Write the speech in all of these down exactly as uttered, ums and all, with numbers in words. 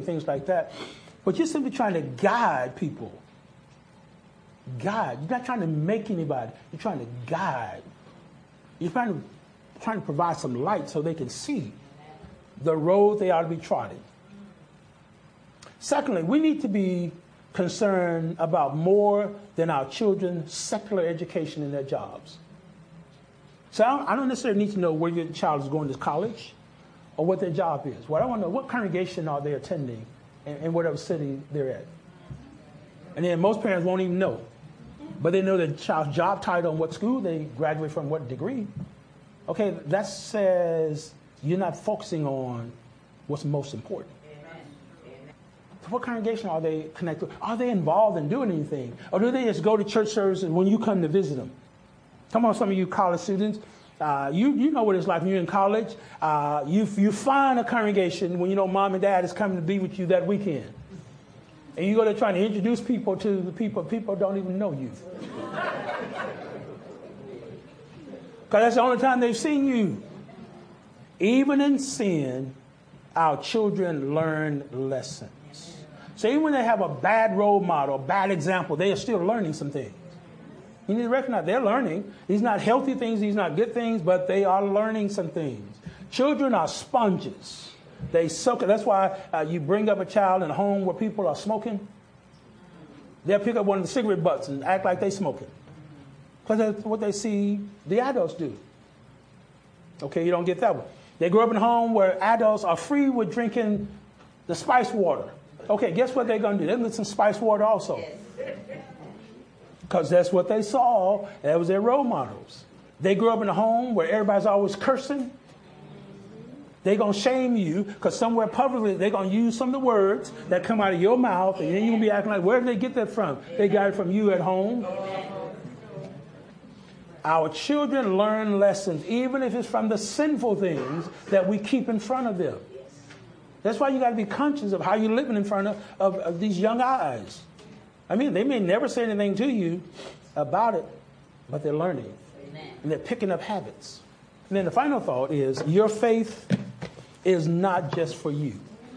things like that. But you're simply trying to guide people. Guide. You're not trying to make anybody. You're trying to guide. You're trying to, trying to provide some light so they can see the road they ought to be trotting. Secondly, we need to be concerned about more than our children's secular education and their jobs. So I don't, I don't necessarily need to know where your child is going to college or what their job is. What I want to know, what congregation are they attending in, in whatever city they're at. And then most parents won't even know. But they know their child's job title and what school they graduate from, what degree. Okay, that says you're not focusing on what's most important. So what congregation are they connected with? Are they involved in doing anything? Or do they just go to church services when you come to visit them? Come on, some of you college students. Uh, you, you know what it's like when you're in college. Uh, you, you find a congregation when you know mom and dad is coming to be with you that weekend. And you go there trying to introduce people to the people. People don't even know you. Because that's the only time they've seen you. Even in sin, our children learn lessons. So even when they have a bad role model, a bad example, they are still learning some things. You need to recognize they're learning. These are not healthy things, these are not good things, but they are learning some things. Children are sponges. They soak it. That's why uh, you bring up a child in a home where people are smoking. They'll pick up one of the cigarette butts and act like they're smoking. Because that's what they see the adults do. Okay, you don't get that one. They grow up in a home where adults are free with drinking the spice water. Okay, guess what they're going to do? They're going to get some spice water also. Because that's what they saw. That was their role models. They grew up in a home where everybody's always cursing. They're going to shame you because somewhere publicly they're going to use some of the words that come out of your mouth, and then you're going to be acting like, where did they get that from? They got it from you at home. Our children learn lessons, even if it's from the sinful things that we keep in front of them. That's why you got to be conscious of how you're living in front of, of, of these young eyes. I mean, they may never say anything to you about it, but they're learning. Amen. And they're picking up habits. And then the final thought is your faith is not just for you.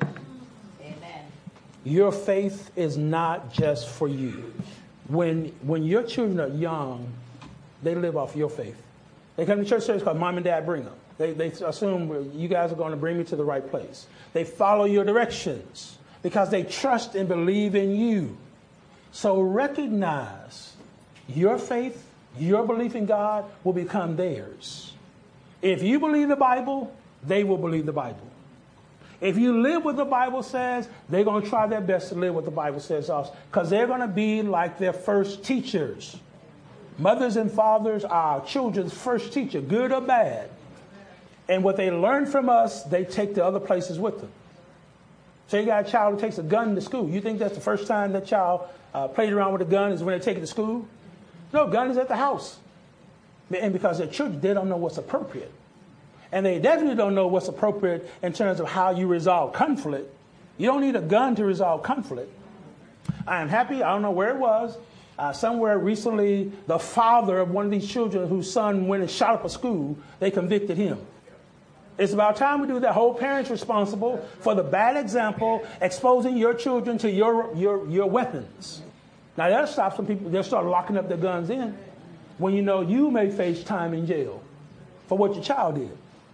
Amen. Your faith is not just for you. When, when your children are young, they live off your faith. They come to church service because mom and dad bring them. They, they assume you guys are going to bring me to the right place. They follow your directions because they trust and believe in you. So recognize your faith, your belief in God will become theirs. If you believe the Bible, they will believe the Bible. If you live what the Bible says, they're going to try their best to live what the Bible says also, because they're going to be like their first teachers. Mothers and fathers are our children's first teacher, good or bad. And what they learn from us, they take to other places with them. So you got a child who takes a gun to school. You think that's the first time that child uh, played around with a gun is when they take it to school? No, gun is at the house. And because they're children, they don't know what's appropriate. And they definitely don't know what's appropriate in terms of how you resolve conflict. You don't need a gun to resolve conflict. I am happy, I don't know where it was, uh, somewhere recently, the father of one of these children whose son went and shot up a school, they convicted him. It's about time we do that. Whole parents responsible for the bad example, exposing your children to your, your, your weapons. Now, that'll stop some people. They'll start locking up their guns in when you know you may face time in jail for what your child did.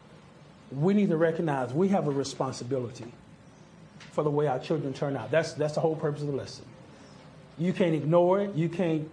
We need to recognize we have a responsibility for the way our children turn out. That's, that's the whole purpose of the lesson. You can't ignore it. You can't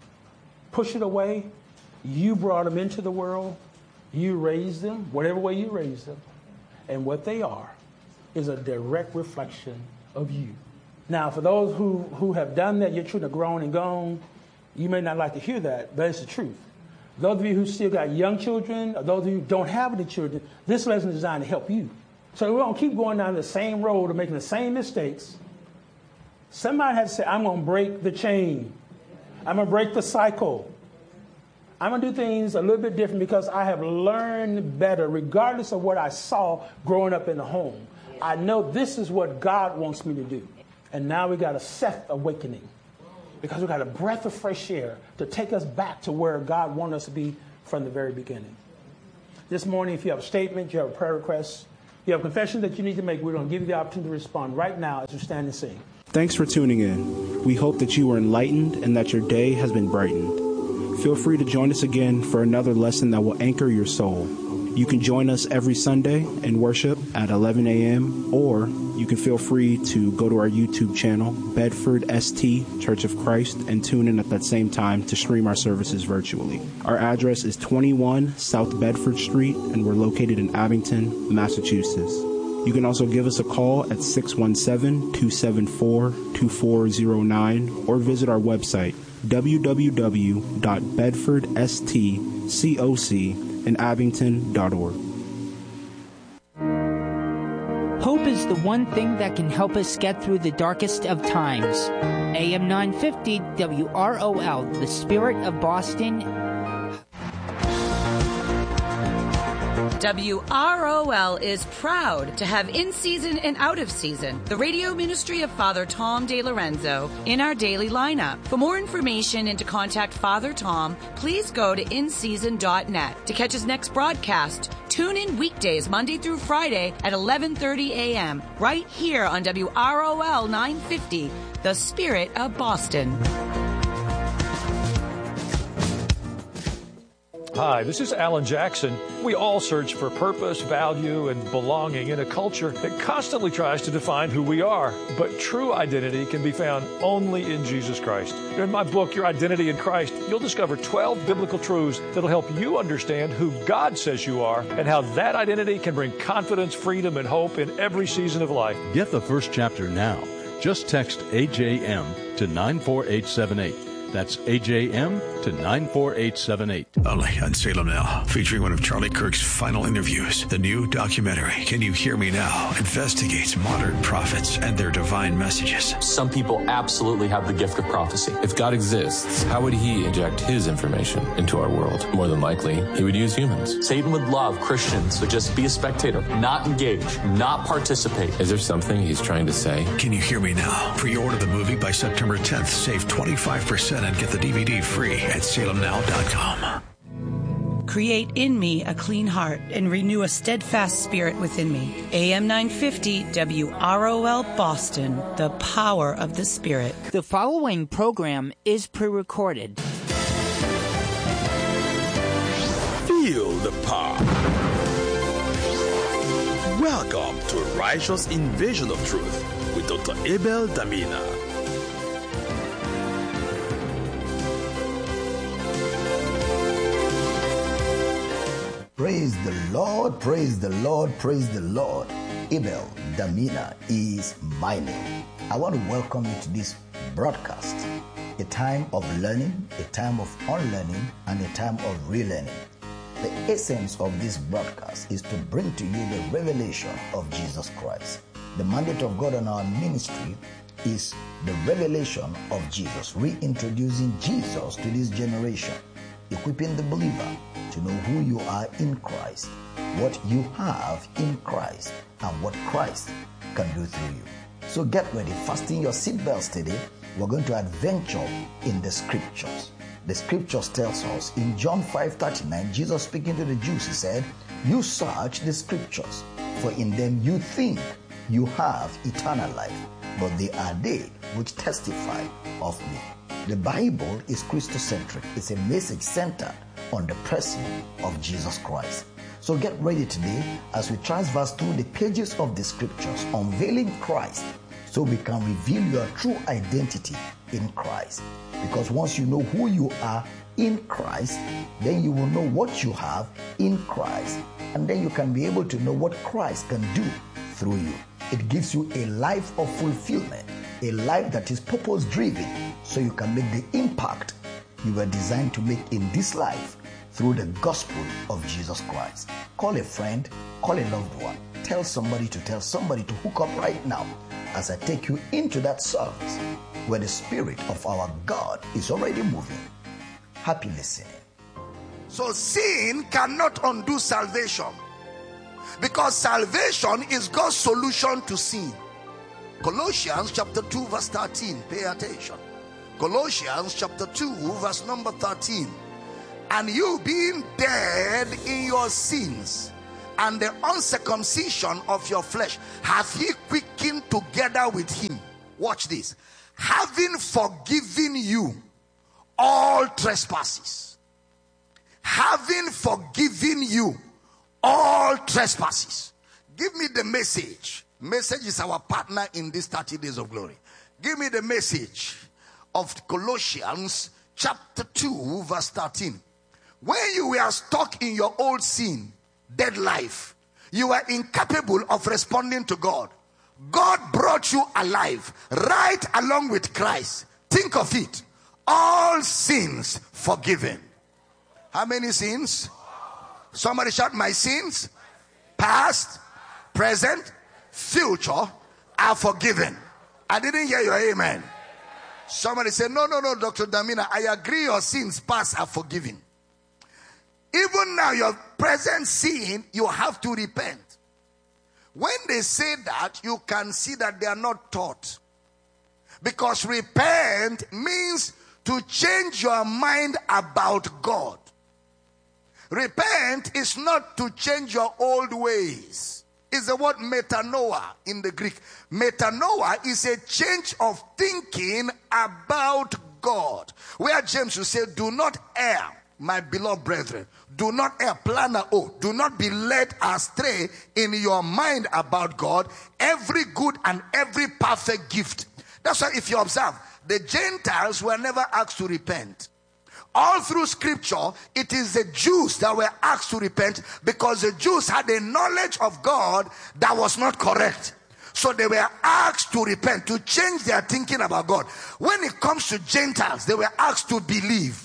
push it away. You brought them into the world. You raised them, whatever way you raised them. And what they are is a direct reflection of you. Now, for those who, who have done that, your children are grown and gone, you may not like to hear that, but it's the truth. Those of you who still got young children, or those of you who don't have any children, this lesson is designed to help you. So we don't keep going down the same road of making the same mistakes. Somebody has to say, I'm going to break the chain. I'm going to break the cycle. I'm going to do things a little bit different because I have learned better, regardless of what I saw growing up in the home. I know this is what God wants me to do. And now we got a Seth awakening because we got a breath of fresh air to take us back to where God wanted us to be from the very beginning. This morning, if you have a statement, you have a prayer request, you have confessions that you need to make, we're going to give you the opportunity to respond right now as we stand and sing. Thanks for tuning in. We hope that you were enlightened and that your day has been brightened. Feel free to join us again for another lesson that will anchor your soul. You can join us every Sunday in worship at eleven a.m. or you can feel free to go to our YouTube channel, Bedford S T Church of Christ, and tune in at that same time to stream our services virtually. Our address is twenty-one South Bedford Street, and we're located in Abington, Massachusetts. You can also give us a call at six one seven, two seven four, two four zero nine or visit our website, w w w dot bedford s t coc in abington dot org. Hope is the one thing that can help us get through the darkest of times. A M nine fifty W R O L, the Spirit of Boston. W R O L is proud to have in season and out of season the radio ministry of Father Tom DeLorenzo in our daily lineup. For more information and to contact Father Tom, please go to in season dot net. To catch his next broadcast, tune in weekdays Monday through Friday at eleven thirty a.m. right here on W R O L nine fifty, the Spirit of Boston. Hi, this is Alan Jackson. We all search for purpose, value, and belonging in a culture that constantly tries to define who we are. But true identity can be found only in Jesus Christ. In my book, Your Identity in Christ, you'll discover twelve biblical truths that'll help you understand who God says you are and how that identity can bring confidence, freedom, and hope in every season of life. Get the first chapter now. Just text A J M to nine four eight seven eight. That's A J M to nine four eight seven eight. Only on Salem Now, featuring one of Charlie Kirk's final interviews. The new documentary, Can You Hear Me Now?, investigates modern prophets and their divine messages. Some people absolutely have the gift of prophecy. If God exists, how would he inject his information into our world? More than likely, he would use humans. Satan would love Christians to just be a spectator, not engage, not participate. Is there something he's trying to say? Can You Hear Me Now? Pre-order the movie by September tenth. Save twenty-five percent and get the D V D free at salem now dot com. Create in me a clean heart and renew a steadfast spirit within me. A M nine fifty W R O L Boston, the power of the Spirit. The following program is pre-recorded. Feel the power. Welcome to Righteous Invasion of Truth with Doctor Abel Damina. Praise the Lord, praise the Lord, praise the Lord. Abel Damina is my name. I want to welcome you to this broadcast, a time of learning, a time of unlearning, and a time of relearning. The essence of this broadcast is to bring to you the revelation of Jesus Christ. The mandate of God on our ministry is the revelation of Jesus, reintroducing Jesus to this generation, equipping the believer to know who you are in Christ, what you have in Christ, and what Christ can do through you. So get ready, fasten your seatbelts today. We're going to adventure in the scriptures. The scriptures tells us in John five thirty-nine, Jesus speaking to the Jews, he said, "You search the scriptures, for in them you think you have eternal life, but they are they which testify of me." The Bible is Christocentric. It's a message centered on the person of Jesus Christ. So get ready today as we transverse through the pages of the scriptures, unveiling Christ so we can reveal your true identity in Christ. Because once you know who you are in Christ, then you will know what you have in Christ, and then you can be able to know what Christ can do through you. It gives you a life of fulfillment, a life that is purpose-driven, so you can make the impact you were designed to make in this life through the gospel of Jesus Christ. Call a friend, call a loved one, tell somebody to tell somebody to hook up right now as I take you into that service where the Spirit of our God is already moving. Happy listening. So sin cannot undo salvation, because salvation is God's solution to sin. Colossians chapter two verse thirteen, pay attention. Colossians chapter two verse number thirteen. "And you being dead in your sins and the uncircumcision of your flesh hath he quickened together with him. Watch this. Having forgiven you all trespasses. Having forgiven you all trespasses. Give me the message. Message is our partner in these thirty days of glory. Give me the message of Colossians chapter two verse thirteen. When you were stuck in your old sin, dead life, you were incapable of responding to God. God brought you alive right along with Christ. Think of it. All sins forgiven. How many sins? Somebody shout, my sins, past, present, future, are forgiven. I didn't hear your amen. Somebody said, no, no, no, Doctor Damina, I agree your sins past are forgiven. Even now, your present sin, you have to repent. When they say that, you can see that they are not taught. Because repent means to change your mind about God. Repent is not to change your old ways. It's the word metanoia in the Greek. Metanoia is a change of thinking about God. Where James will say, do not err, my beloved brethren. Do not err, planner O. Do not be led astray in your mind about God. Every good and every perfect gift. That's why if you observe, the Gentiles were never asked to repent. All through scripture, it is the Jews that were asked to repent because the Jews had a knowledge of God that was not correct. So they were asked to repent, to change their thinking about God. When it comes to Gentiles, they were asked to believe.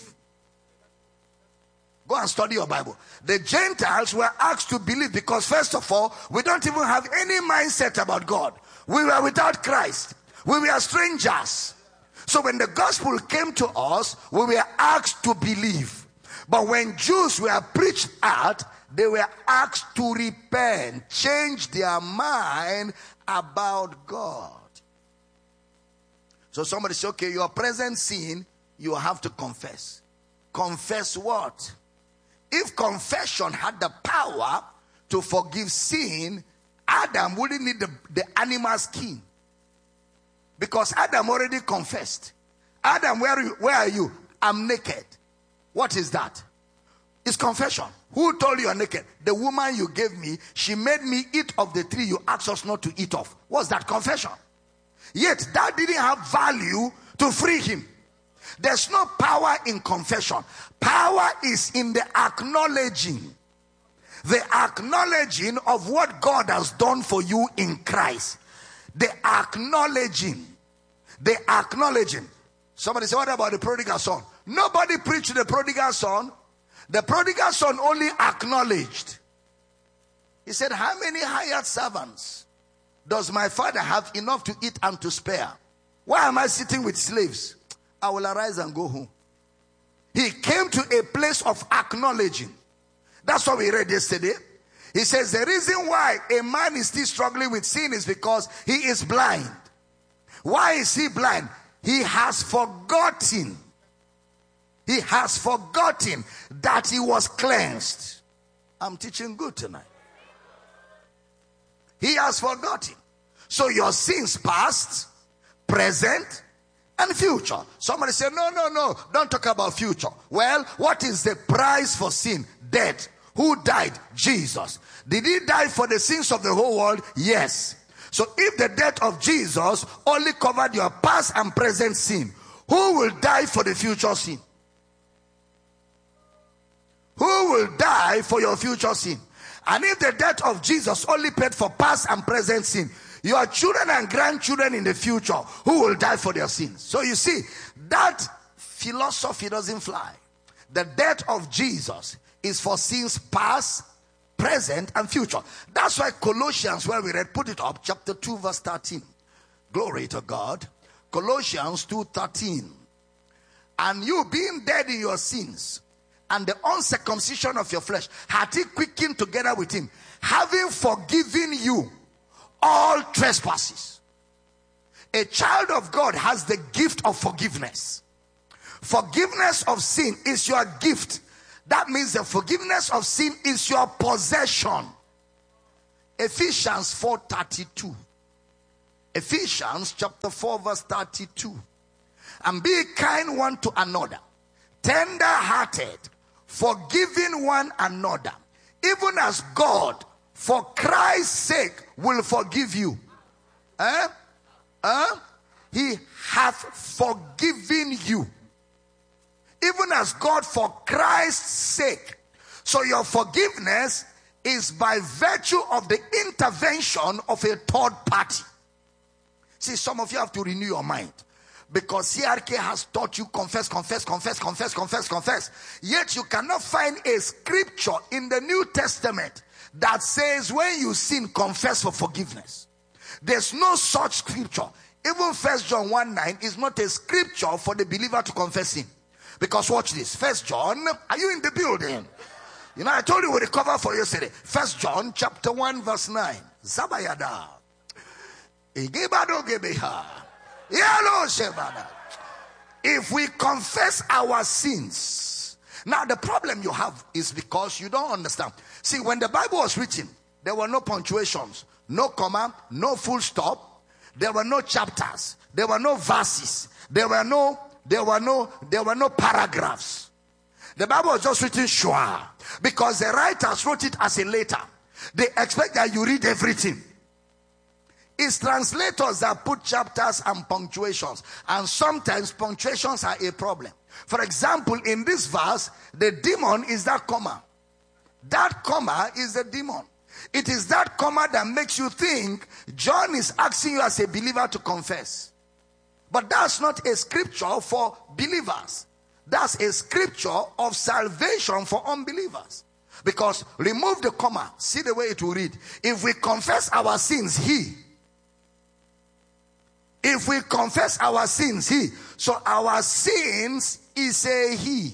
Go and study your Bible. The Gentiles were asked to believe because first of all, we don't even have any mindset about God. We were without Christ. We were strangers. So when the gospel came to us, we were asked to believe. But when Jews were preached at, they were asked to repent, change their mind about God. So somebody say, okay, your present sin, you have to confess. Confess what? If confession had the power to forgive sin, Adam wouldn't need the, the animal skin. Because Adam already confessed. Adam, where are you? Where are you? I'm naked. What is that? It's confession. Who told you you're naked? The woman you gave me, she made me eat of the tree you asked us not to eat of. What's that? Confession. Yet that didn't have value to free him. There's no power in confession. Power is in the acknowledging. The acknowledging of what God has done for you in Christ. The acknowledging. The acknowledging. Somebody say, what about the prodigal son? Nobody preached the prodigal son. The prodigal son only acknowledged. He said, how many hired servants does my father have enough to eat and to spare? Why am I sitting with slaves? I will arise and go home. He came to a place of acknowledging. That's what we read yesterday. He says the reason why a man is still struggling with sin is because he is blind. Why is he blind? He has forgotten. He has forgotten that he was cleansed. I'm teaching good tonight. He has forgotten. So your sins past, present, and future. Somebody say, no, no, no, don't talk about future. Well, what is the price for sin? Death. Who died? Jesus. Did he die for the sins of the whole world? Yes. So if the death of Jesus only covered your past and present sin, who will die for the future sin? Who will die for your future sin? And if the death of Jesus only paid for past and present sin, your children and grandchildren in the future, who will die for their sins? So you see, that philosophy doesn't fly. The death of Jesus is for sins past, present, and future. That's why Colossians, where we read, put it up, chapter two, verse thirteen. Glory to God. Colossians two thirteen. And you being dead in your sins, and the uncircumcision of your flesh, hath he quickened together with him, having forgiven you all trespasses. A child of God has the gift of forgiveness. Forgiveness of sin is your gift. That means the forgiveness of sin is your possession. Ephesians four thirty-two. Ephesians chapter four verse thirty-two. And be kind one to another, tender-hearted, forgiving one another, even as God, for Christ's sake, will forgive you. Eh? Eh? He hath forgiven you. Even as God, for Christ's sake. So your forgiveness is by virtue of the intervention of a third party. See, some of you have to renew your mind. Because C R K has taught you confess, confess, confess, confess, confess, confess. Yet you cannot find a scripture in the New Testament that says when you sin, confess for forgiveness. There's no such scripture. Even First John one nine is not a scripture for the believer to confess sin. Because watch this. First John, are you in the building? You know, I told you we recover for yesterday. First John chapter one verse nine. Zabayada. Igebado gebeha. If we confess our sins. Now the problem you have is because you don't understand. See, when the Bible was written, there were no punctuations, no comma, no full stop. There were no chapters. There were no verses. There were no, there were no, there were no paragraphs. The Bible was just written shua. Because the writers wrote it as a letter. They expect that you read everything. It's translators that put chapters and punctuations. And sometimes punctuations are a problem. For example, in this verse, the demon is that comma. That comma is the demon. It is that comma that makes you think John is asking you as a believer to confess. But that's not a scripture for believers. That's a scripture of salvation for unbelievers. Because remove the comma. See the way it will read. If we confess our sins, he. If we confess our sins, he. So our sins is a he.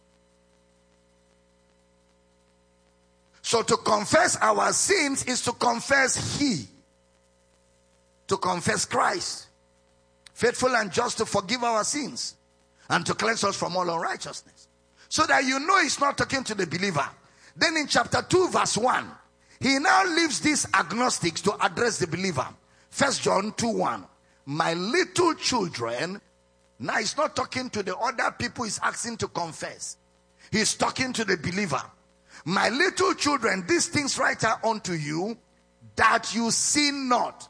So to confess our sins is to confess he. To confess Christ. Faithful and just to forgive our sins. And to cleanse us from all unrighteousness. So that you know he's not talking to the believer. Then in chapter two verse one. He now leaves these agnostics to address the believer. First John two one. My little children. Now he's not talking to the other people he's asking to confess. He's talking to the believer. My little children, these things write I unto you, that you sin not.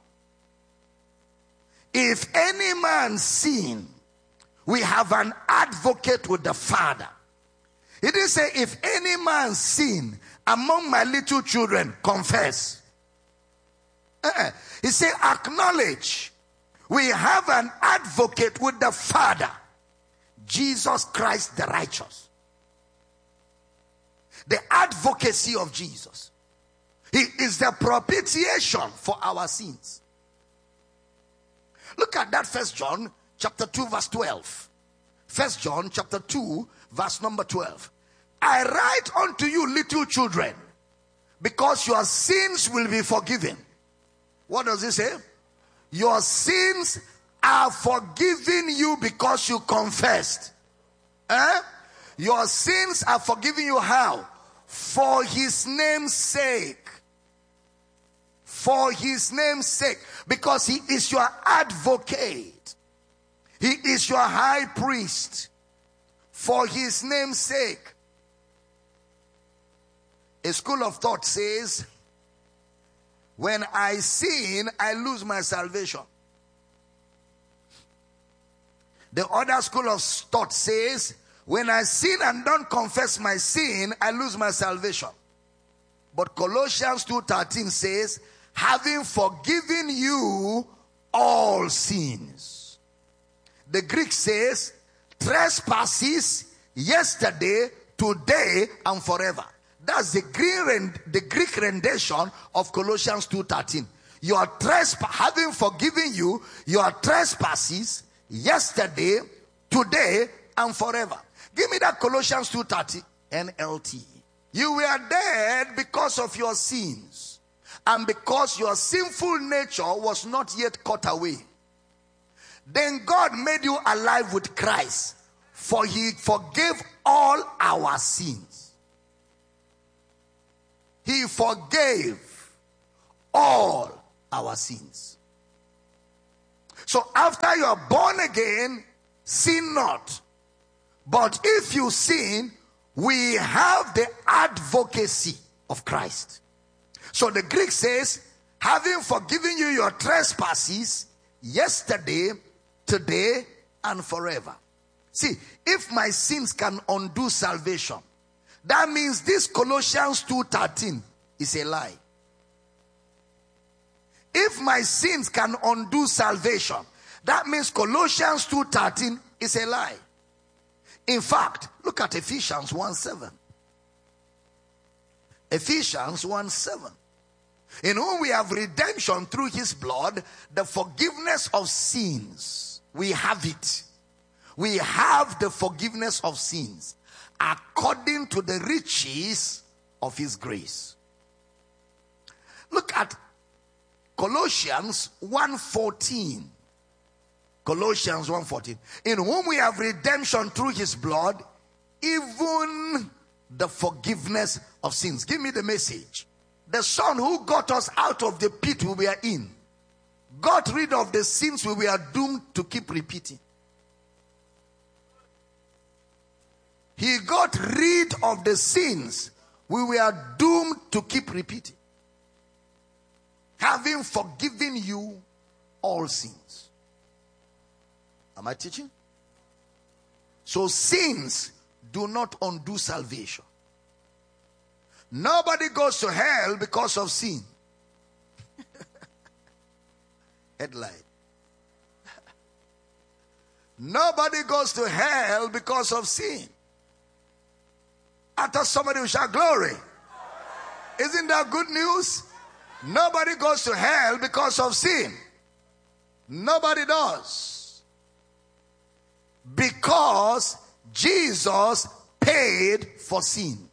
If any man sin, we have an advocate with the Father. He didn't say if any man sin among my little children, confess. Uh-uh. He said acknowledge. We have an advocate with the Father, Jesus Christ the righteous. The advocacy of Jesus. He is the propitiation for our sins. Look at that, First John chapter two verse twelve. First John chapter two verse number twelve. I write unto you little children, because your sins will be forgiven. What does it say? Your sins are forgiven you because you confessed. Eh? Your sins are forgiven you how? For his name's sake. For his name's sake. Because he is your advocate. He is your high priest. For his name's sake. A school of thought says, when I sin, I lose my salvation. The other school of thought says, when I sin and don't confess my sin, I lose my salvation. But Colossians two thirteen says, having forgiven you all sins. The Greek says, trespasses yesterday, today, and forever. That's the Greek, the Greek rendition of Colossians two thirteen. Your trespass, having forgiven you, your trespasses yesterday, today, and forever. Give me that Colossians two thirty N L T. You were dead because of your sins, and because your sinful nature was not yet cut away. Then God made you alive with Christ, for he forgave all our sins. He forgave all our sins. So after you are born again, sin not. But if you sin, we have the advocacy of Christ. So the Greek says, having forgiven you your trespasses yesterday, today, and forever. See, if my sins can undo salvation, that means this Colossians two thirteen is a lie. If my sins can undo salvation, that means Colossians two thirteen is a lie. In fact, look at Ephesians one seven. Ephesians one seven. In whom we have redemption through his blood, the forgiveness of sins. We have it. We have the forgiveness of sins according to the riches of his grace. Look at Colossians one fourteen. Colossians one fourteen. In whom we have redemption through his blood, even the forgiveness of sins. Give me the message. The Son who got us out of the pit we were in, got rid of the sins we were doomed to keep repeating. He got rid of the sins we were doomed to keep repeating, having forgiven you all sins. Am I teaching? So sins do not undo salvation. Nobody goes to hell because of sin. Headline. Nobody goes to hell because of sin. I thought somebody would shout glory. Isn't that good news? Nobody goes to hell because of sin. Nobody does. Because Jesus paid for sin.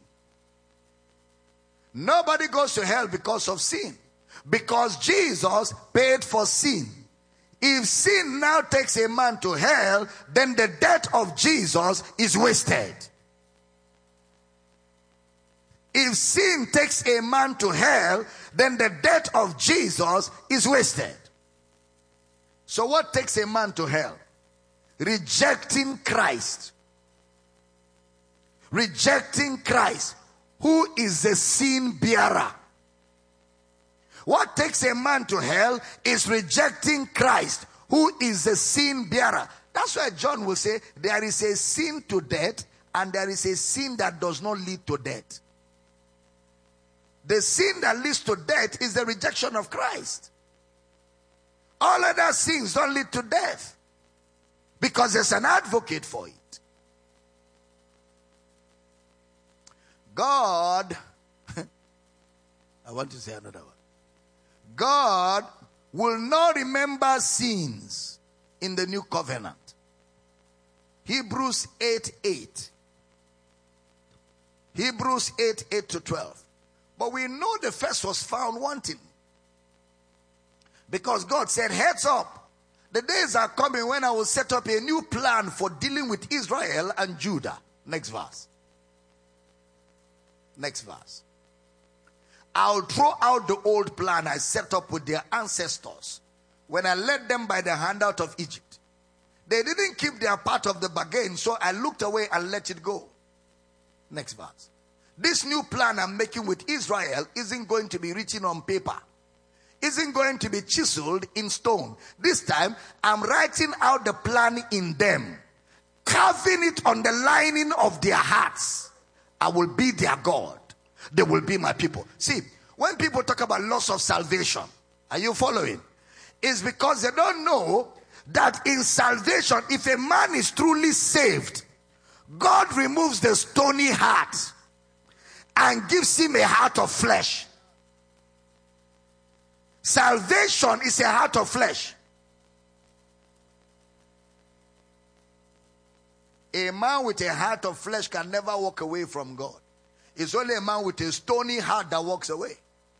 Nobody goes to hell because of sin. Because Jesus paid for sin. If sin now takes a man to hell, then the death of Jesus is wasted. If sin takes a man to hell, then the death of Jesus is wasted. So what takes a man to hell? Rejecting Christ. Rejecting Christ, who is the sin bearer. What takes a man to hell is rejecting Christ, who is the sin bearer. That's why John will say there is a sin to death and there is a sin that does not lead to death. The sin that leads to death is the rejection of Christ. All other sins don't lead to death because there's an advocate for it. God, I want to say another one. God will not remember sins in the new covenant. Hebrews eight eight. Hebrews eight eight to twelve. But we know the first was found wanting. Because God said, heads up. The days are coming when I will set up a new plan for dealing with Israel and Judah. Next verse. Next verse. I'll throw out the old plan I set up with their ancestors when I led them by the hand out of Egypt. They didn't keep their part of the bargain, so I looked away and let it go. Next verse. This new plan I'm making with Israel isn't going to be written on paper. Isn't going to be chiseled in stone. This time, I'm writing out the plan in them, carving it on the lining of their hearts. I will be their God. They will be my people. See, when people talk about loss of salvation, are you following? It's because they don't know that in salvation, if a man is truly saved, God removes the stony heart and gives him a heart of flesh. Salvation is a heart of flesh. A man with a heart of flesh can never walk away from God. It's only a man with a stony heart that walks away.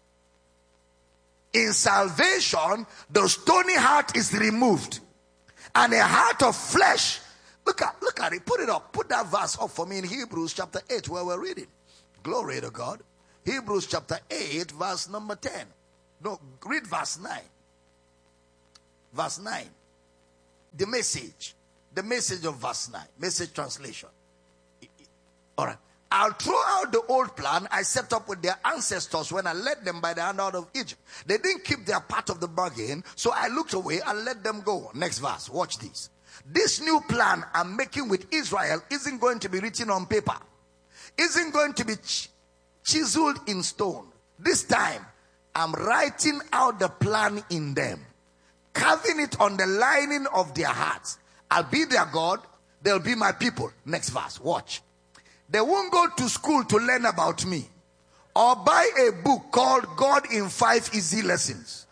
In salvation, the stony heart is removed. And a heart of flesh. Look at, look at it. Put it up. Put that verse up for me in Hebrews chapter eight where we're reading. Glory to God. Hebrews chapter eight verse number ten. No, read verse nine. Verse nine. The message. The message of verse nine. Message translation. All right. I'll throw out the old plan I set up with their ancestors when I led them by the hand out of Egypt. They didn't keep their part of the bargain, so I looked away and let them go. Next verse. Watch this. This new plan I'm making with Israel isn't going to be written on paper. Isn't going to be ch- chiseled in stone. This time, I'm writing out the plan in them, carving it on the lining of their hearts. I'll be their God. They'll be my people. Next verse. Watch. They won't go to school to learn about me or buy a book called God in Five Easy Lessons.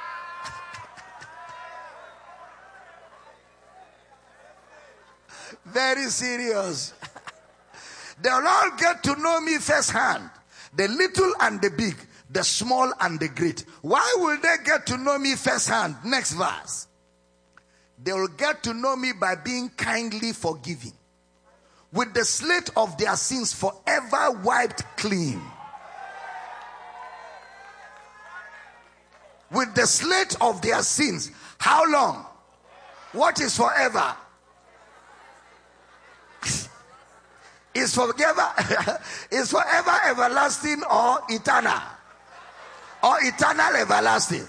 Very serious. They'll all get to know me firsthand. The little and the big, the small and the great. Why will they get to know me firsthand? Next verse. They will get to know me by being kindly forgiving, with the slate of their sins forever wiped clean. With the slate of their sins. How long? What is forever? Is forever is forever everlasting or eternal? Or eternal everlasting?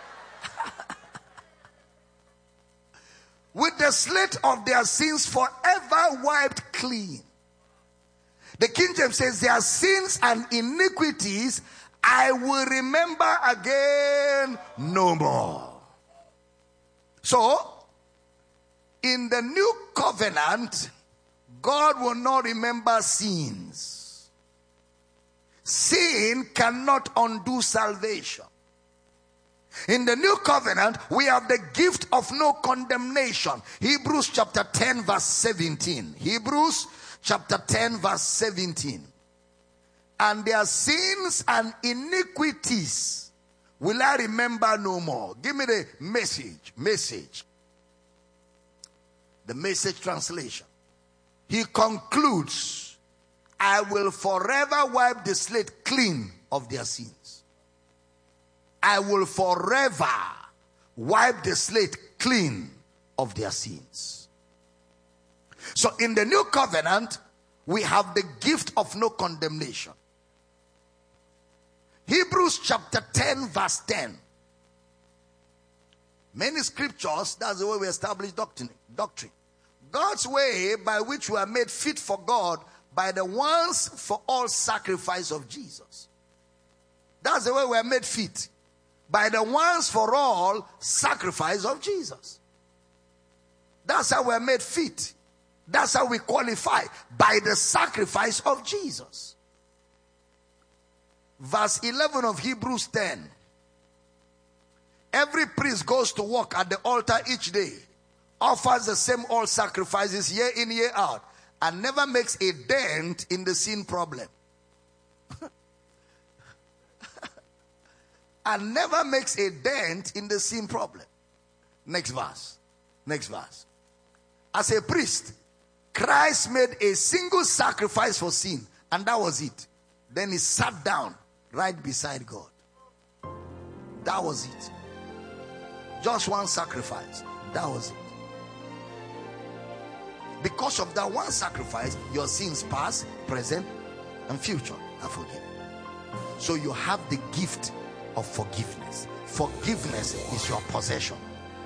With the slate of their sins forever wiped clean. The King James says, their sins and iniquities I will remember again no more. So, in the new covenant, God will not remember sins. Sin cannot undo salvation. In the new covenant, we have the gift of no condemnation. Hebrews chapter ten verse seventeen. Hebrews chapter ten verse seventeen. And their sins and iniquities will I remember no more. Give me the message. Message. The Message translation. He concludes, I will forever wipe the slate clean of their sins. I will forever wipe the slate clean of their sins. So in the new covenant, we have the gift of no condemnation. Hebrews chapter ten verse ten. Many scriptures, that's the way we establish doctrine. doctrine. God's way by which we are made fit for God by the once for all sacrifice of Jesus. That's the way we are made fit. By the once for all sacrifice of Jesus. That's how we're made fit. That's how we qualify. By the sacrifice of Jesus. Verse eleven of Hebrews ten. Every priest goes to work at the altar each day, offers the same old sacrifices year in, year out, and never makes a dent in the sin problem. And never makes a dent in the sin problem. Next verse. Next verse. As a priest, Christ made a single sacrifice for sin, and that was it. Then he sat down right beside God. That was it. Just one sacrifice. That was it. Because of that one sacrifice, your sins past, present, and future are forgiven. So you have the gift of forgiveness. Forgiveness is your possession.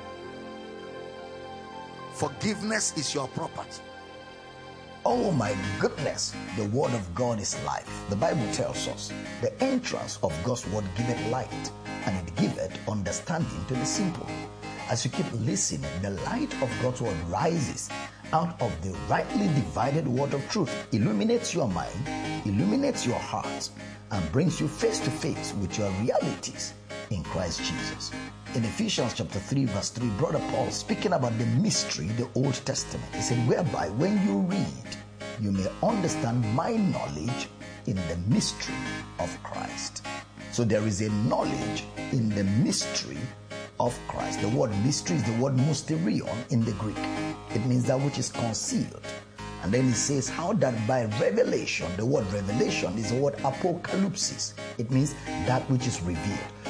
Forgiveness is your property. Oh my goodness, the word of God is life. The Bible tells us the entrance of God's word giveth light, and it giveth understanding to the simple. As you keep listening, the light of God's word rises out of the rightly divided word of truth, illuminates your mind, illuminates your heart, and brings you face to face with your realities in Christ Jesus. In Ephesians chapter three verse three, Brother Paul, speaking about the mystery, the Old Testament, he said, whereby when you read, you may understand my knowledge in the mystery of Christ. So there is a knowledge in the mystery of Christ. The word mystery is the word mysterion in the Greek. It means that which is concealed. And then he says how that by revelation, the word revelation is the word apocalypsis. It means that which is revealed.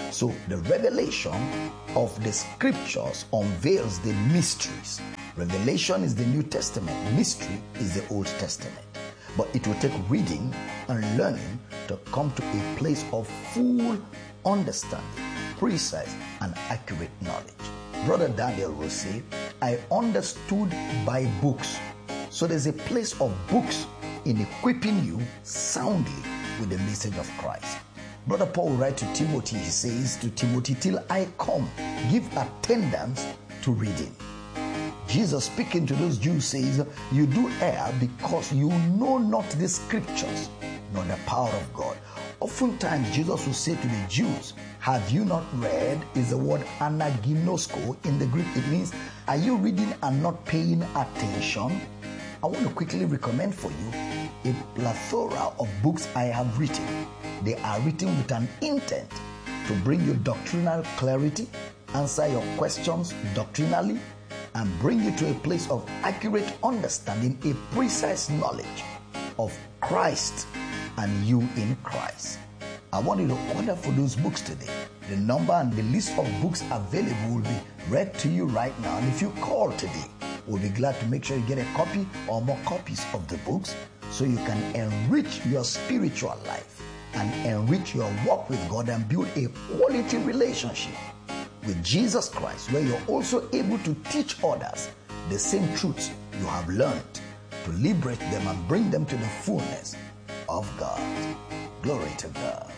So the revelation of the scriptures unveils the mysteries. Revelation is the New Testament. Mystery is the Old Testament. But it will take reading and learning to come to a place of full understanding, precise and accurate knowledge. Brother Daniel will say, I understood by books. So there's a place of books in equipping you soundly with the message of Christ. Brother Paul writes to Timothy, he says to Timothy, till I come, give attendance to reading. Jesus speaking to those Jews says, you do err because you know not the scriptures, nor the power of God. Oftentimes Jesus will say to the Jews, have you not read, is the word anaginosko in the Greek. It means, are you reading and not paying attention? I want to quickly recommend for you a plethora of books I have written. They are written with an intent to bring you doctrinal clarity, answer your questions doctrinally, and bring you to a place of accurate understanding, a precise knowledge of Christ and you in Christ. I want you to order for those books today. The number and the list of books available will be read to you right now. And if you call today, we'll be glad to make sure you get a copy or more copies of the books so you can enrich your spiritual life and enrich your walk with God and build a quality relationship with Jesus Christ, where you're also able to teach others the same truths you have learned, to liberate them and bring them to the fullness of God. Glory to God.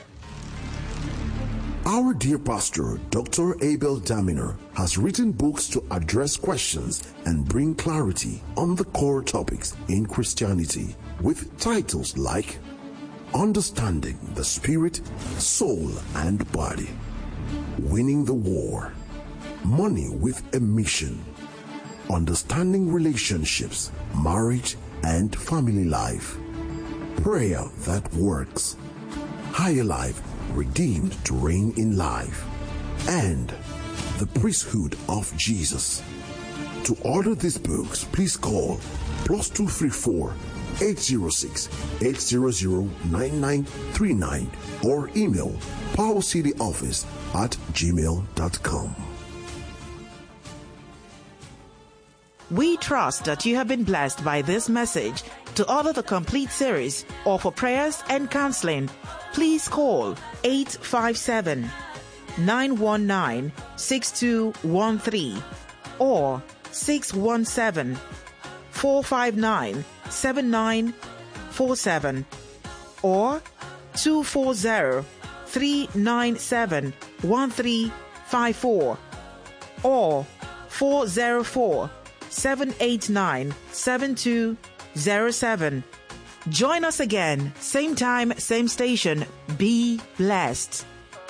Our dear pastor, Doctor Abel Daminer, has written books to address questions and bring clarity on the core topics in Christianity, with titles like Understanding the Spirit, Soul, and Body, Winning the War, Money with a Mission, Understanding Relationships, Marriage and Family Life, Prayer That Works, Higher Life, Redeemed to Reign in Life, and The Priesthood of Jesus. To order these books, please call plus two three four, eight zero six, eight zero zero, nine nine three nine or email powercityoffice at gmail dot com. We trust that you have been blessed by this message. To order the complete series or for prayers and counseling, please call eight five seven, nine one nine, six two one three or six one seven, four five nine, seven nine four seven or two four zero, three nine seven, one three five four or four zero four, seven eight nine, seven two zero seven. Join us again, same time, same station. Be blessed.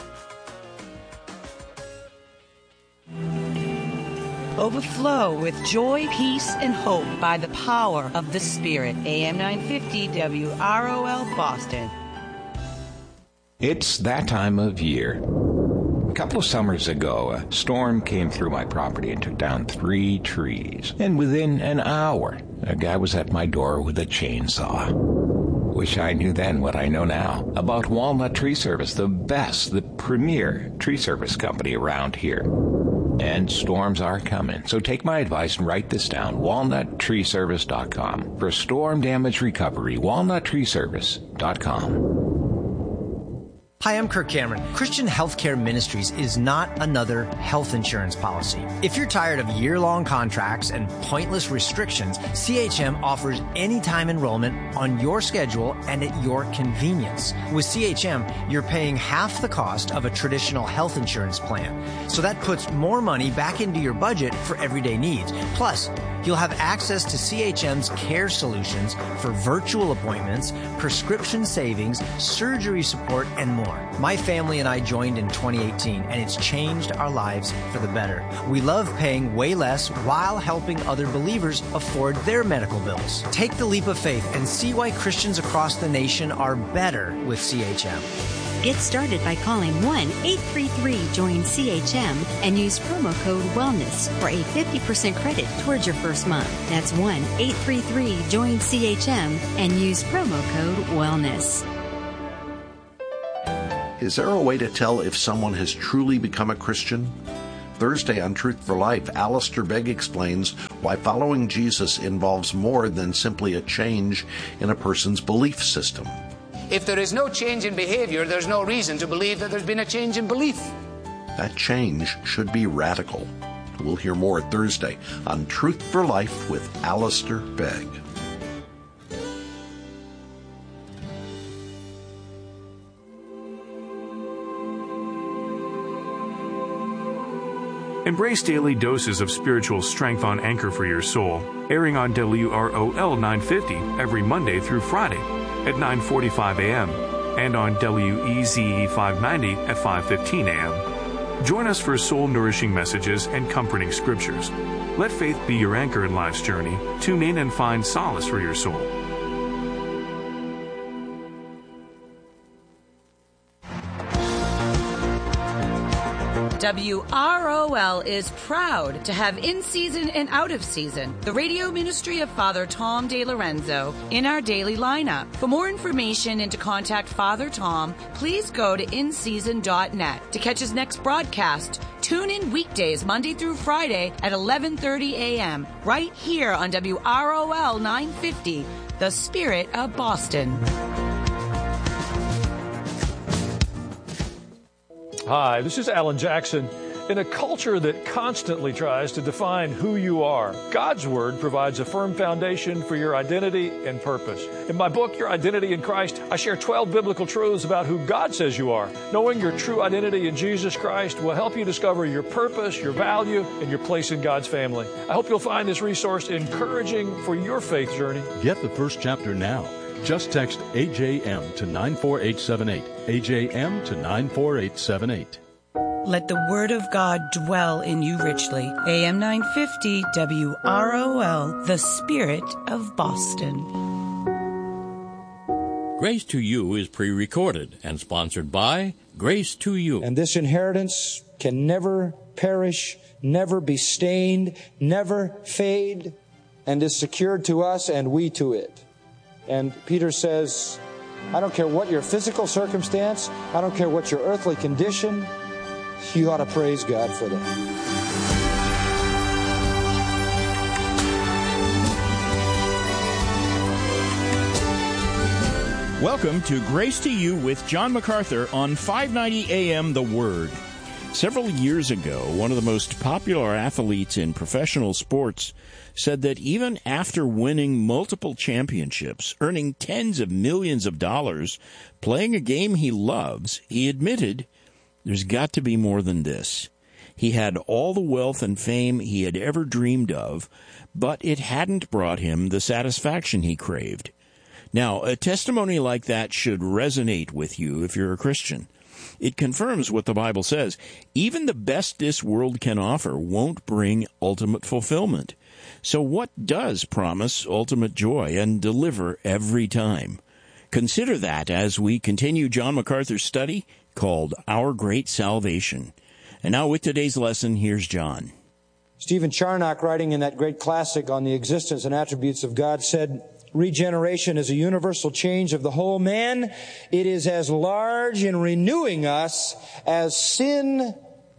Overflow with joy, peace, and hope by the power of the Spirit. A M nine fifty W R O L Boston. It's that time of year. A couple of summers ago, a storm came through my property and took down three trees. And within an hour, a guy was at my door with a chainsaw. Wish I knew then what I know now about Walnut Tree Service, the best, the premier tree service company around here. And storms are coming, so take my advice and write this down, walnut tree service dot com. For storm damage recovery, walnut tree service dot com. Hi, I'm Kirk Cameron. Christian Healthcare Ministries is not another health insurance policy. If you're tired of year-long contracts and pointless restrictions, C H M offers anytime enrollment on your schedule and at your convenience. With C H M, you're paying half the cost of a traditional health insurance plan. So that puts more money back into your budget for everyday needs. Plus, you'll have access to C H M's care solutions for virtual appointments, prescription savings, surgery support, and more. My family and I joined in twenty eighteen, and it's changed our lives for the better. We love paying way less while helping other believers afford their medical bills. Take the leap of faith and see why Christians across the nation are better with C H M. Get started by calling one eight three three join C H M and use promo code WELLNESS for a fifty percent credit towards your first month. That's one eight three three join C H M and use promo code WELLNESS. Is there a way to tell if someone has truly become a Christian? Thursday on Truth for Life, Alistair Begg explains why following Jesus involves more than simply a change in a person's belief system. If there is no change in behavior, there's no reason to believe that there's been a change in belief. That change should be radical. We'll hear more Thursday on Truth for Life with Alistair Begg. Embrace daily doses of spiritual strength on Anchor for Your Soul, airing on W R O L nine fifty every Monday through Friday at nine forty-five a.m. and on W E Z E five ninety at five fifteen a.m. Join us for soul-nourishing messages and comforting scriptures. Let faith be your anchor in life's journey. Tune in and find solace for your soul. W R O L is proud to have in-season and out-of-season the radio ministry of Father Tom DeLorenzo in our daily lineup. For more information and to contact Father Tom, please go to in season dot net. To catch his next broadcast, tune in weekdays Monday through Friday at eleven thirty a.m. right here on W R O L nine fifty, The Spirit of Boston. Hi, this is Alan Jackson. In a culture that constantly tries to define who you are, God's Word provides a firm foundation for your identity and purpose. In my book, Your Identity in Christ, I share twelve biblical truths about who God says you are. Knowing your true identity in Jesus Christ will help you discover your purpose, your value, and your place in God's family. I hope you'll find this resource encouraging for your faith journey. Get the first chapter now. Just text A J M to nine four eight seven eight. A J M to nine four eight seven eight. Let the Word of God dwell in you richly. A M nine fifty W R O L, The Spirit of Boston. Grace to You is pre-recorded and sponsored by Grace to You. And this inheritance can never perish, never be stained, never fade, and is secured to us and we to it. And Peter says, I don't care what your physical circumstance, I don't care what your earthly condition, you ought to praise God for that. Welcome to Grace to You with John MacArthur on five ninety A M The Word. Several years ago, one of the most popular athletes in professional sports said that even after winning multiple championships, earning tens of millions of dollars, playing a game he loves, he admitted there's got to be more than this. He had all the wealth and fame he had ever dreamed of, but it hadn't brought him the satisfaction he craved. Now, a testimony like that should resonate with you if you're a Christian. It confirms what the Bible says. Even the best this world can offer won't bring ultimate fulfillment. So what does promise ultimate joy and deliver every time? Consider that as we continue John MacArthur's study called Our Great Salvation. And now with today's lesson, here's John. Stephen Charnock, writing in that great classic on the existence and attributes of God, said, regeneration is a universal change of the whole man. It is as large in renewing us as sin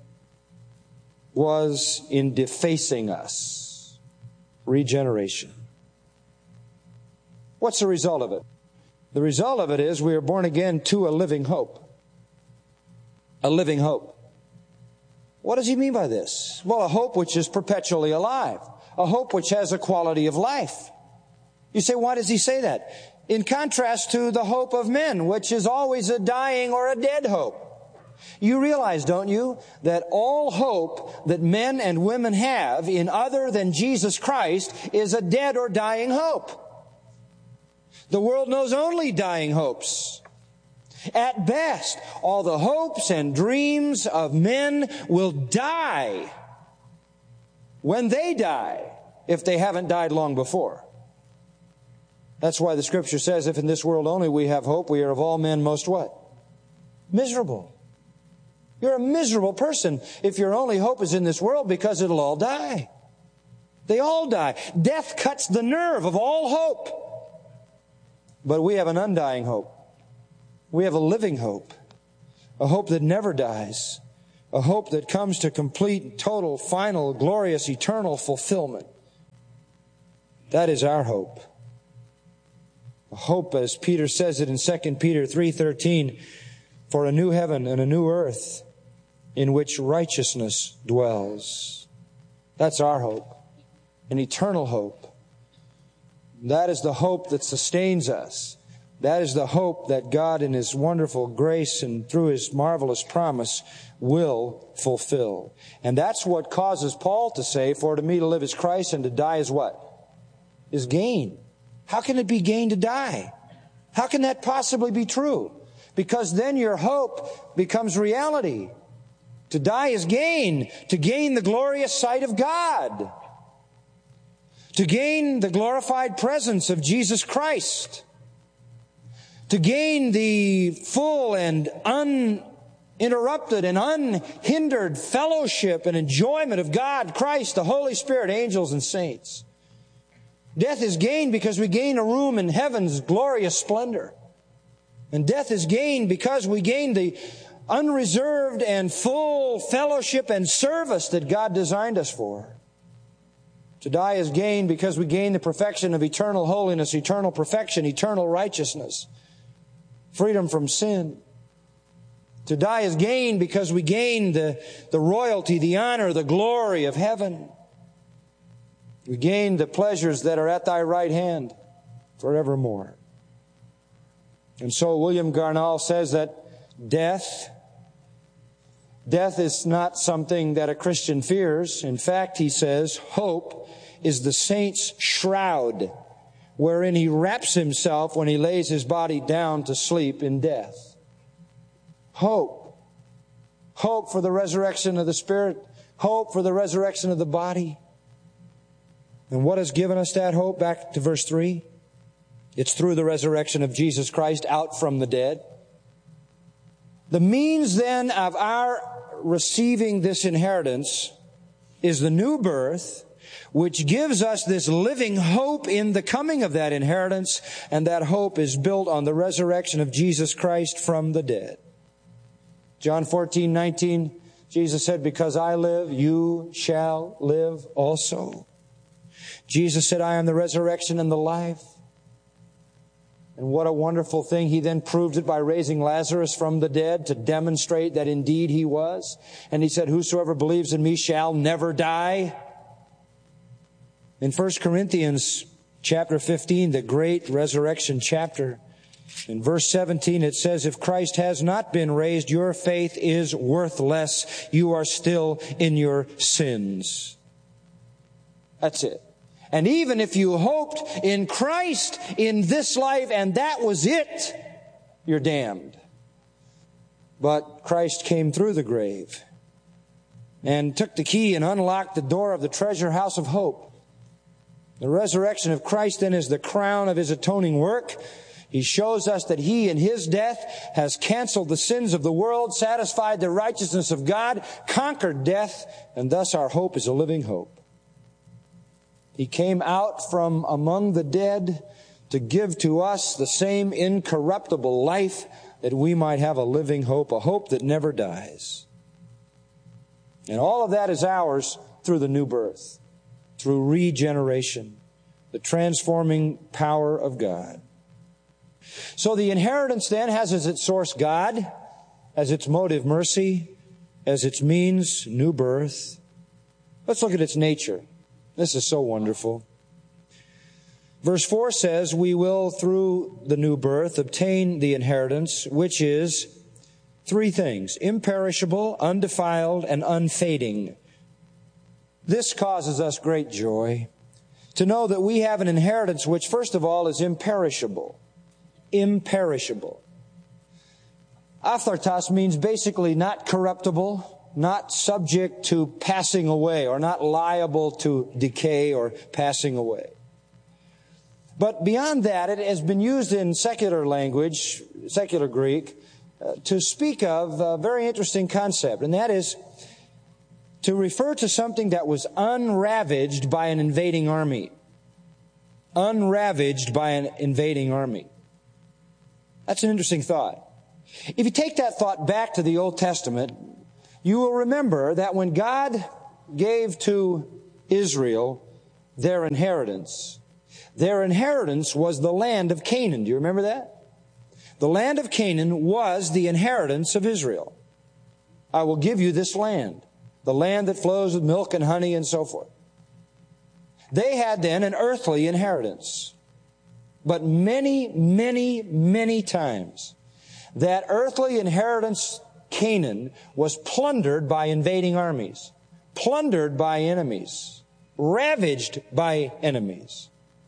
was in defacing us. Regeneration. What's the result of it? The result of it is we are born again to a living hope. A living hope. What does he mean by this? Well, a hope which is perpetually alive. A hope which has a quality of life. You say, why does he say that? In contrast to the hope of men, which is always a dying or a dead hope. You realize, don't you, that all hope that men and women have in other than Jesus Christ is a dead or dying hope. The world knows only dying hopes. At best, all the hopes and dreams of men will die when they die, if they haven't died long before. That's why the Scripture says, if in this world only we have hope, we are of all men most what? Miserable. You're a miserable person if your only hope is in this world, because it'll all die. They all die. Death cuts the nerve of all hope. But we have an undying hope. We have a living hope. a hope that never dies, a hope that comes to complete, total, final, glorious, eternal fulfillment. That is our hope. A hope, as Peter says it in Second Peter three thirteen, for a new heaven and a new earth in which righteousness dwells. That's our hope, an eternal hope. That is the hope that sustains us. That is the hope that God in His wonderful grace and through His marvelous promise will fulfill. And that's what causes Paul to say, for to me to live is Christ and to die is what? Is gain. How can it be gain to die? How can that possibly be true? Because then your hope becomes reality. To die is gain. To gain the glorious sight of God. To gain the glorified presence of Jesus Christ. To gain the full and uninterrupted and unhindered fellowship and enjoyment of God, Christ, the Holy Spirit, angels, and saints. Death is gained because we gain a room in heaven's glorious splendor. And death is gained because we gain the unreserved and full fellowship and service that God designed us for. To die is gained because we gain the perfection of eternal holiness, eternal perfection, eternal righteousness, freedom from sin. To die is gained because we gain the, the royalty, the honor, the glory of heaven. We gain the pleasures that are at thy right hand forevermore. And so William Garnall says that death, death is not something that a Christian fears. In fact, he says, hope is the saint's shroud, wherein he wraps himself when he lays his body down to sleep in death. Hope. Hope for the resurrection of the spirit. Hope for the resurrection of the body. And what has given us that hope? Back to verse three. It's through the resurrection of Jesus Christ out from the dead. The means then of our receiving this inheritance is the new birth, which gives us this living hope in the coming of that inheritance, and that hope is built on the resurrection of Jesus Christ from the dead. John fourteen nineteen, Jesus said, because I live, you shall live also. Jesus said, I am the resurrection and the life. And what a wonderful thing. He then proved it by raising Lazarus from the dead to demonstrate that indeed he was. And he said, whosoever believes in me shall never die. In First Corinthians chapter fifteen, the great resurrection chapter, in verse seventeen, it says, if Christ has not been raised, your faith is worthless. You are still in your sins. That's it. And even if you hoped in Christ in this life and that was it, you're damned. But Christ came through the grave and took the key and unlocked the door of the treasure house of hope. The resurrection of Christ then is the crown of His atoning work. He shows us that He in His death has canceled the sins of the world, satisfied the righteousness of God, conquered death, and thus our hope is a living hope. He came out from among the dead to give to us the same incorruptible life that we might have a living hope, a hope that never dies. And all of that is ours through the new birth, through regeneration, the transforming power of God. So the inheritance then has as its source God, as its motive mercy, as its means new birth. Let's look at its nature. This is so wonderful. Verse four says, we will, through the new birth, obtain the inheritance, which is three things: imperishable, undefiled, and unfading. This causes us great joy to know that we have an inheritance which, first of all, is imperishable. Imperishable. Aphthartos means basically not corruptible, not subject to passing away, or not liable to decay or passing away. But beyond that, it has been used in secular language, secular Greek, uh, to speak of a very interesting concept, and that is to refer to something that was unravaged by an invading army. Unravaged by an invading army. That's an interesting thought. If you take that thought back to the Old Testament, you will remember that when God gave to Israel their inheritance, their inheritance was the land of Canaan. Do you remember that? The land of Canaan was the inheritance of Israel. I will give you this land, the land that flows with milk and honey and so forth. They had then an earthly inheritance. But many, many, many times, that earthly inheritance, Canaan, was plundered by invading armies, plundered by enemies, ravaged by enemies.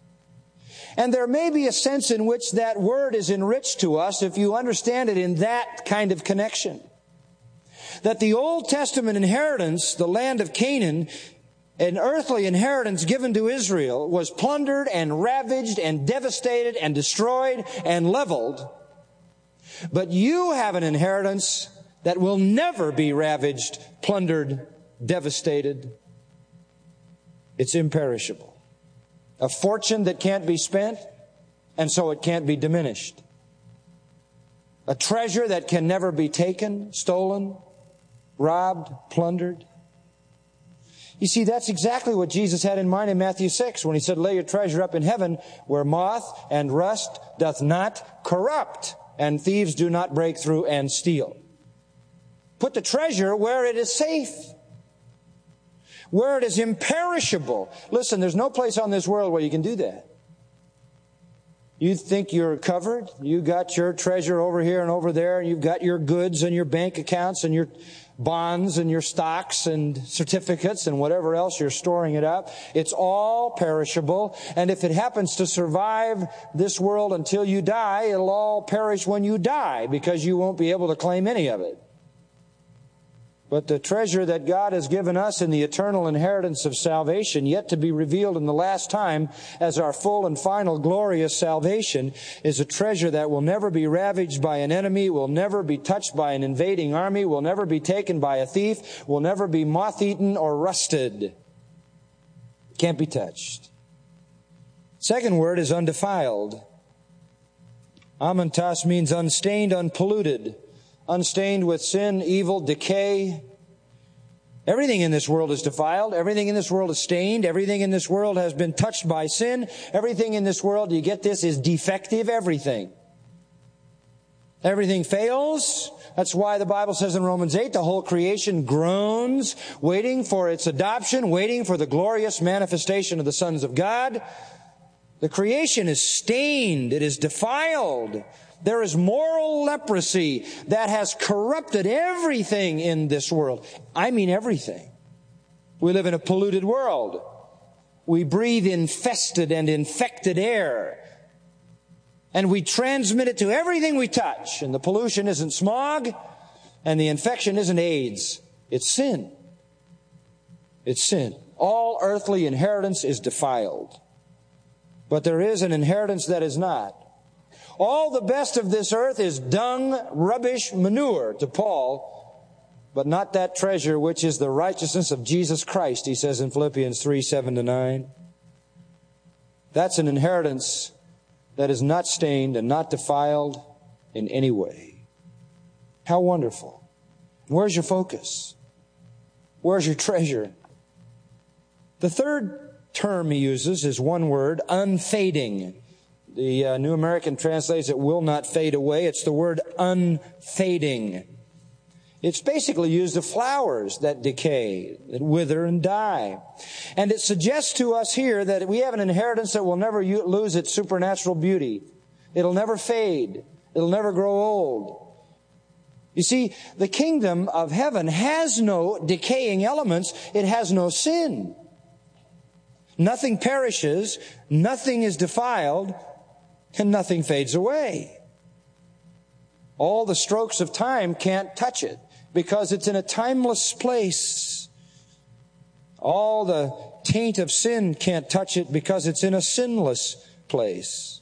And there may be a sense in which that word is enriched to us if you understand it in that kind of connection. That the Old Testament inheritance, the land of Canaan, an earthly inheritance given to Israel, was plundered and ravaged and devastated and destroyed and leveled. But you have an inheritance that will never be ravaged, plundered, devastated. It's imperishable. A fortune that can't be spent, and so it can't be diminished. A treasure that can never be taken, stolen, robbed, plundered. You see, that's exactly what Jesus had in mind in Matthew six when he said, lay your treasure up in heaven where moth and rust doth not corrupt, and thieves do not break through and steal. Put the treasure where it is safe, where it is imperishable. Listen, there's no place on this world where you can do that. You think you're covered? You got your treasure over here and over there, and you've got your goods and your bank accounts and your bonds and your stocks and certificates and whatever else you're storing it up. It's all perishable. And if it happens to survive this world until you die, it'll all perish when you die because you won't be able to claim any of it. But the treasure that God has given us in the eternal inheritance of salvation, yet to be revealed in the last time as our full and final glorious salvation, is a treasure that will never be ravaged by an enemy, will never be touched by an invading army, will never be taken by a thief, will never be moth-eaten or rusted. Can't be touched. Second word is undefiled. Amantas means unstained, unpolluted. Unstained with sin, evil, decay. Everything in this world is defiled. Everything in this world is stained. Everything in this world has been touched by sin. Everything in this world, do you get this, is defective. Everything. Everything fails. That's why the Bible says in Romans eight, the whole creation groans, waiting for its adoption, waiting for the glorious manifestation of the sons of God. The creation is stained. It is defiled. There is moral leprosy that has corrupted everything in this world. I mean everything. We live in a polluted world. We breathe infested and infected air. And we transmit it to everything we touch. And the pollution isn't smog, and the infection isn't AIDS. It's sin. It's sin. All earthly inheritance is defiled. But there is an inheritance that is not. All the best of this earth is dung, rubbish, manure to Paul, but not that treasure which is the righteousness of Jesus Christ, he says in Philippians three, seven to nine. That's an inheritance that is not stained and not defiled in any way. How wonderful. Where's your focus? Where's your treasure? The third term he uses is one word, unfading. The uh, New American translates it will not fade away. It's the word unfading. It's basically used of flowers that decay, that wither and die. And it suggests to us here that we have an inheritance that will never u- lose its supernatural beauty. It'll never fade. It'll never grow old. You see, the kingdom of heaven has no decaying elements. It has no sin. Nothing perishes. Nothing is defiled. And nothing fades away. All the strokes of time can't touch it because it's in a timeless place. All the taint of sin can't touch it because it's in a sinless place.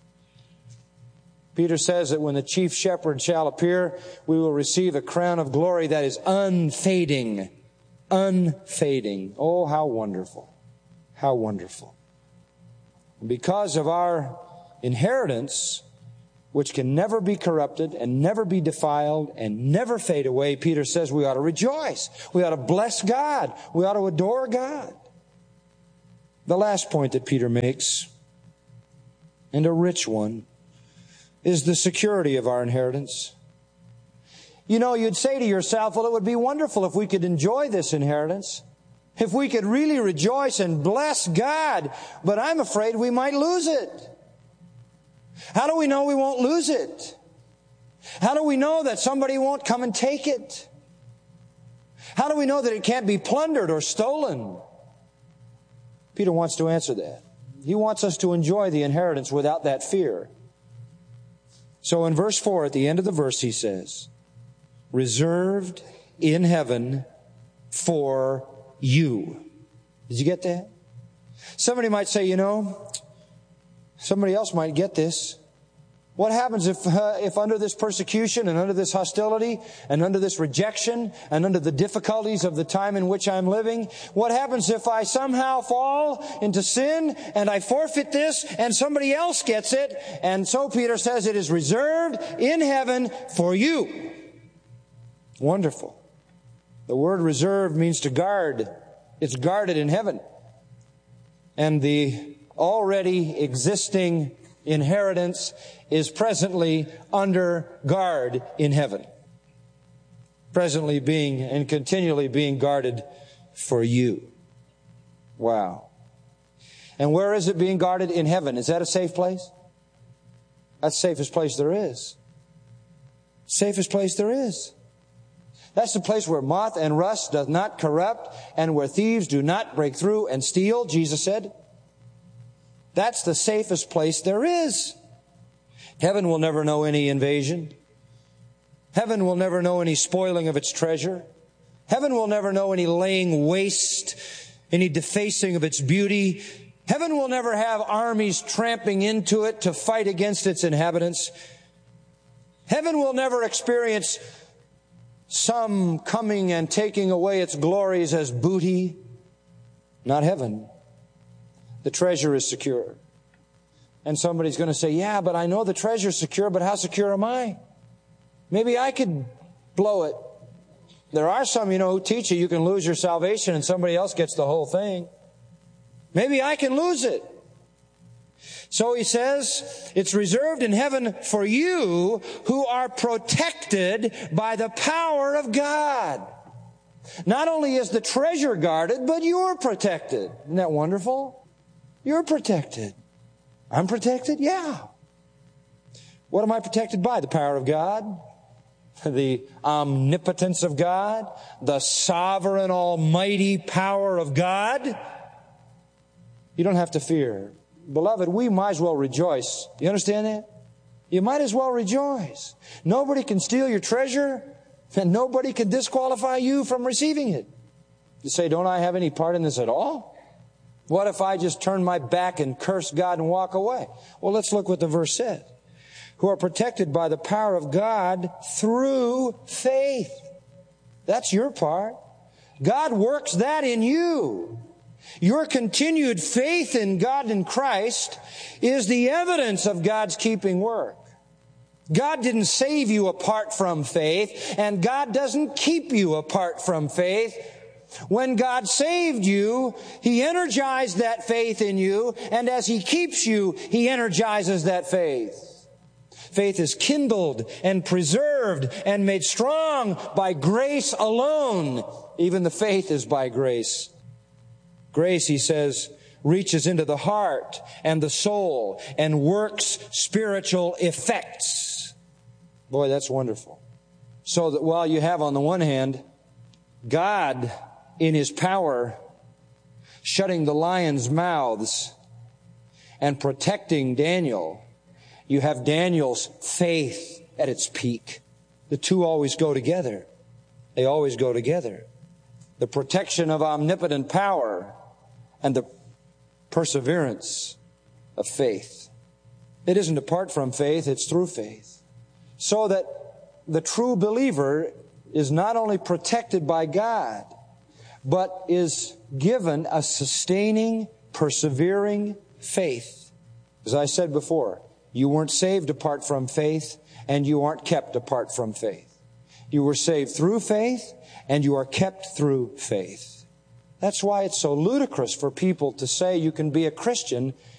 Peter says that when the chief shepherd shall appear, we will receive a crown of glory that is unfading. Unfading. Oh, how wonderful. How wonderful. Because of our inheritance, which can never be corrupted and never be defiled and never fade away, Peter says we ought to rejoice. We ought to bless God. We ought to adore God. The last point that Peter makes, and a rich one, is the security of our inheritance. You know, you'd say to yourself, well, it would be wonderful if we could enjoy this inheritance, if we could really rejoice and bless God, but I'm afraid we might lose it. How do we know we won't lose it? How do we know that somebody won't come and take it? How do we know that it can't be plundered or stolen? Peter wants to answer that. He wants us to enjoy the inheritance without that fear. So in verse four, at the end of the verse, he says, reserved in heaven for you. Did you get that? Somebody might say, you know, somebody else might get this. What happens if, uh, if under this persecution and under this hostility and under this rejection and under the difficulties of the time in which I'm living, what happens if I somehow fall into sin and I forfeit this and somebody else gets it? And so Peter says it is reserved in heaven for you. Wonderful. The word reserved means to guard. It's guarded in heaven. And the already existing inheritance is presently under guard in heaven. Presently being and continually being guarded for you. Wow. And where is it being guarded? In heaven. Is that a safe place? That's the safest place there is. Safest place there is. That's the place where moth and rust does not corrupt and where thieves do not break through and steal, Jesus said. That's the safest place there is. Heaven will never know any invasion. Heaven will never know any spoiling of its treasure. Heaven will never know any laying waste, any defacing of its beauty. Heaven will never have armies tramping into it to fight against its inhabitants. Heaven will never experience some coming and taking away its glories as booty. Not heaven. The treasure is secure. And somebody's going to say, yeah, but I know the treasure's secure, but how secure am I? Maybe I could blow it. There are some, you know, who teach you you can lose your salvation and somebody else gets the whole thing. Maybe I can lose it. So he says, it's reserved in heaven for you who are protected by the power of God. Not only is the treasure guarded, but you're protected. Isn't that wonderful? You're protected. I'm protected? Yeah. What am I protected by? The power of God, the omnipotence of God, the sovereign, almighty power of God. You don't have to fear. Beloved, we might as well rejoice. You understand that? You might as well rejoice. Nobody can steal your treasure, and nobody can disqualify you from receiving it. You say, don't I have any part in this at all? What if I just turn my back and curse God and walk away? Well, let's look what the verse said. Who are protected by the power of God through faith. That's your part. God works that in you. Your continued faith in God and Christ is the evidence of God's keeping work. God didn't save you apart from faith, and God doesn't keep you apart from faith. When God saved you, He energized that faith in you, and as He keeps you, He energizes that faith. Faith is kindled and preserved and made strong by grace alone. Even the faith is by grace. Grace, he says, reaches into the heart and the soul and works spiritual effects. Boy, that's wonderful. So that while you have on the one hand, God in His power, shutting the lions' mouths and protecting Daniel, you have Daniel's faith at its peak. The two always go together. They always go together. The protection of omnipotent power and the perseverance of faith. It isn't apart from faith, it's through faith. So that the true believer is not only protected by God, but is given a sustaining, persevering faith. As I said before, You weren't saved apart from faith, and you aren't kept apart from faith. You were saved through faith, and you are kept through faith. That's why it's so ludicrous for people to say you can be a Christian